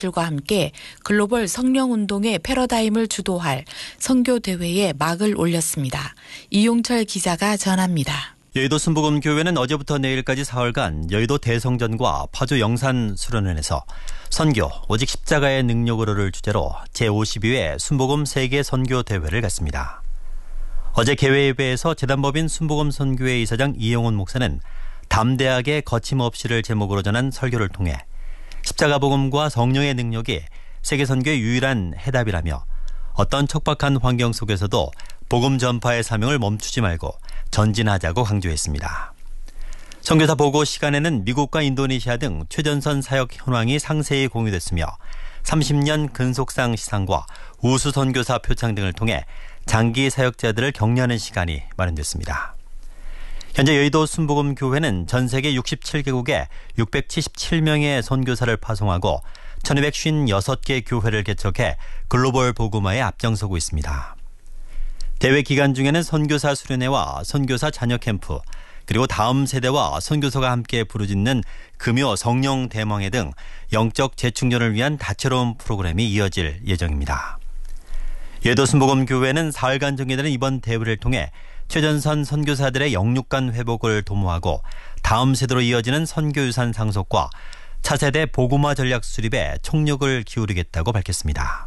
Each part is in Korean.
들과 함께 글로벌 성령운동의 패러다임을 주도할 선교대회에 막을 올렸습니다. 이용철 기자가 전합니다. 여의도 순복음교회는 어제부터 내일까지 사흘간 여의도 대성전과 파주 영산 수련원에서 선교, 오직 십자가의 능력으로를 주제로 제52회 순복음 세계 선교대회를 갖습니다. 어제 개회예배에서 재단법인 순복음선교회 이사장 이영훈 목사는 담대하게 거침없이를 제목으로 전한 설교를 통해 십자가 복음과 성령의 능력이 세계 선교의 유일한 해답이라며 어떤 척박한 환경 속에서도 복음 전파의 사명을 멈추지 말고 전진하자고 강조했습니다. 선교사 보고 시간에는 미국과 인도네시아 등 최전선 사역 현황이 상세히 공유됐으며 30년 근속상 시상과 우수 선교사 표창 등을 통해 장기 사역자들을 격려하는 시간이 마련됐습니다. 현재 여의도 순복음교회는 전 세계 67개국에 677명의 선교사를 파송하고 1256개 교회를 개척해 글로벌 복음화에 앞장서고 있습니다. 대회 기간 중에는 선교사 수련회와 선교사 자녀 캠프, 그리고 다음 세대와 선교사가 함께 부르짖는 금요 성령 대망회 등 영적 재충전을 위한 다채로운 프로그램이 이어질 예정입니다. 여의도 순복음교회는 사흘간 전개되는 이번 대회를 통해 최전선 선교사들의 영육간 회복을 도모하고 다음 세대로 이어지는 선교유산 상속과 차세대 복음화 전략 수립에 총력을 기울이겠다고 밝혔습니다.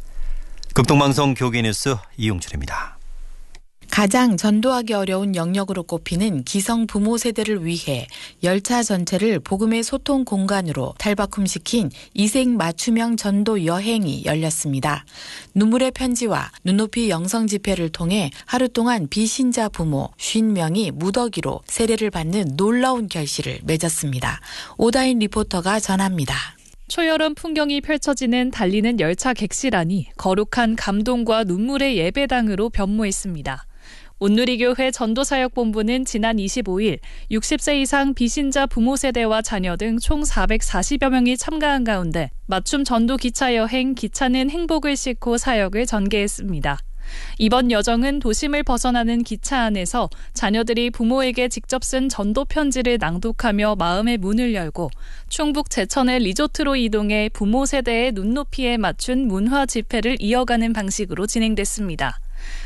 극동방송 교계뉴스 이용철입니다. 가장 전도하기 어려운 영역으로 꼽히는 기성 부모 세대를 위해 열차 전체를 복음의 소통 공간으로 탈바꿈시킨 이색 맞춤형 전도 여행이 열렸습니다. 눈물의 편지와 눈높이 영성 집회를 통해 하루 동안 비신자 부모 50명이 무더기로 세례를 받는 놀라운 결실을 맺었습니다. 오다인 리포터가 전합니다. 초여름 풍경이 펼쳐지는 달리는 열차 객실 안이 거룩한 감동과 눈물의 예배당으로 변모했습니다. 온누리교회 전도사역본부는 지난 25일 60세 이상 비신자 부모 세대와 자녀 등 총 440여 명이 참가한 가운데 맞춤 전도 기차 여행 기차는 행복을 싣고 사역을 전개했습니다. 이번 여정은 도심을 벗어나는 기차 안에서 자녀들이 부모에게 직접 쓴 전도 편지를 낭독하며 마음의 문을 열고 충북 제천의 리조트로 이동해 부모 세대의 눈높이에 맞춘 문화 집회를 이어가는 방식으로 진행됐습니다.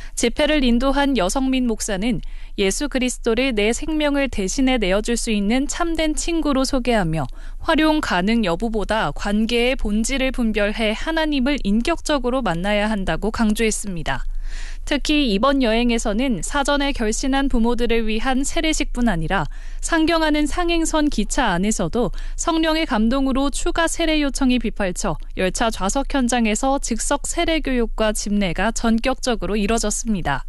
집회를 인도한 여성민 목사는 예수 그리스도를 내 생명을 대신해 내어줄 수 있는 참된 친구로 소개하며 활용 가능 여부보다 관계의 본질을 분별해 하나님을 인격적으로 만나야 한다고 강조했습니다. 특히 이번 여행에서는 사전에 결신한 부모들을 위한 세례식뿐 아니라 상경하는 상행선 기차 안에서도 성령의 감동으로 추가 세례 요청이 빗발쳐 열차 좌석 현장에서 즉석 세례 교육과 집례가 전격적으로 이뤄졌습니다.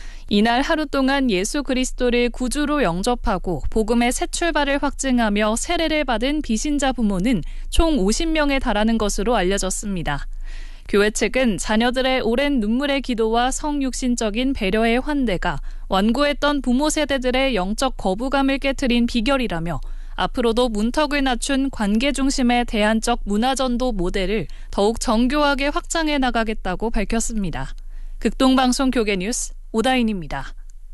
이날 하루 동안 예수 그리스도를 구주로 영접하고 복음의 새 출발을 확증하며 세례를 받은 비신자 부모는 총 50명에 달하는 것으로 알려졌습니다. 교회 측은 자녀들의 오랜 눈물의 기도와 성육신적인 배려의 환대가 완고했던 부모 세대들의 영적 거부감을 깨트린 비결이라며 앞으로도 문턱을 낮춘 관계 중심의 대안적 문화전도 모델을 더욱 정교하게 확장해 나가겠다고 밝혔습니다. 극동방송 교계뉴스 오다인입니다.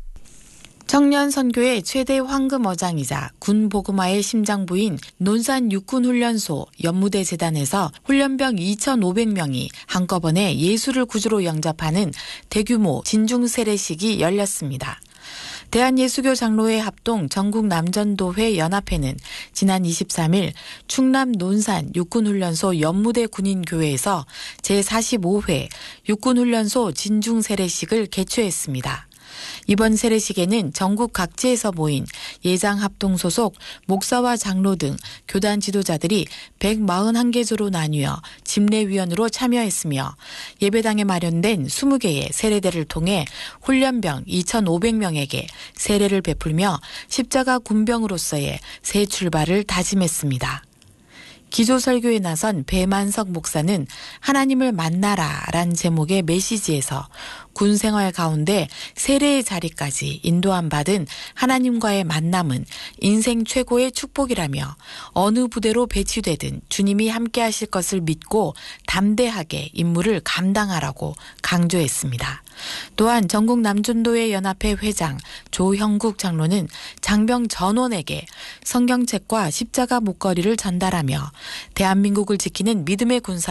청년 선교의 최대 황금어장이자 군 복음화의 심장부인 논산 육군훈련소 연무대 재단에서 훈련병 2,500명이 한꺼번에 예수를 구주로 영접하는 대규모 진중 세례식이 열렸습니다. 대한예수교 장로회 합동 전국남전도회 연합회는 지난 23일 충남 논산 육군훈련소 연무대 군인교회에서 제45회 육군훈련소 진중 세례식을 개최했습니다. 이번 세례식에는 전국 각지에서 모인 예장합동 소속 목사와 장로 등 교단 지도자들이 141개조로 나뉘어 집례위원으로 참여했으며 예배당에 마련된 20개의 세례대를 통해 훈련병 2,500명에게 세례를 베풀며 십자가 군병으로서의 새 출발을 다짐했습니다. 기조설교에 나선 배만석 목사는 하나님을 만나라 란 제목의 메시지에서 군 생활 가운데 세례의 자리까지 인도함 받은 하나님과의 만남은 인생 최고의 축복이라며 어느 부대로 배치되든 주님이 함께 하실 것을 믿고 담대하게 임무를 감당하라고 강조했습니다. 또한 전국남전도회 연합회 회장 조형국 장로는 장병 전원에게 성경책과 십자가 목걸이를 전달하며 대한민국을 지키는 믿음의 군사